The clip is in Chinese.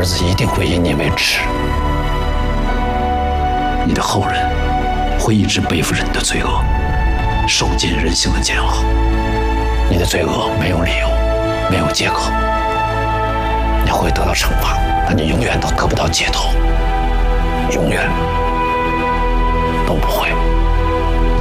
儿子一定会以你为耻，你的后人会一直背负着你的罪恶，受尽人性的煎熬。你的罪恶没有理由，没有借口，你会得到惩罚，但你永远都得不到解脱，永远都不会。